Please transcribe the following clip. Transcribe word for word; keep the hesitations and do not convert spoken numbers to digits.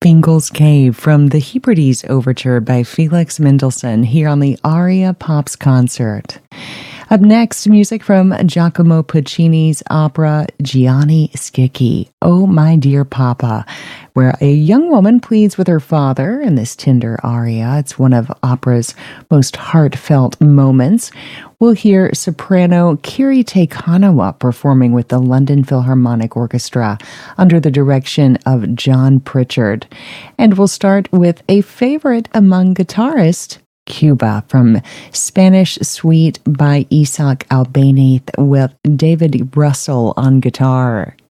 Fingal's Cave from the Hebrides Overture by Felix Mendelssohn here on the Aria Pops concert. Up next, music from Giacomo Puccini's opera Gianni Schicchi, Oh My Dear Papa, where a young woman pleads with her father in this tender aria. It's one of opera's most heartfelt moments. We'll hear soprano Kirite Kanawa performing with the London Philharmonic Orchestra under the direction of John Pritchard. And we'll start with a favorite among guitarists, Cuba, from Spanish Suite by Isaac Albéniz with David Russell on guitar.